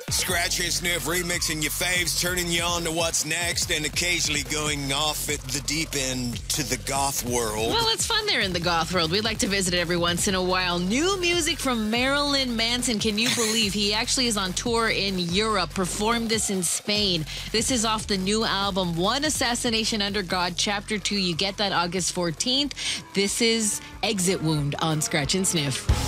Scratch and Sniff remixing your faves, turning you on to what's next, and occasionally going off at the deep end to the goth world. Well, it's fun there in the goth world. We'd like to visit it every once in a while. New music from Marilyn Manson. Can you believe he actually is on tour in Europe, performed this in Spain. This is off the new album, One Assassination Under God, Chapter 2. You get that August 14th. This is Exit Wound on Scratch and Sniff.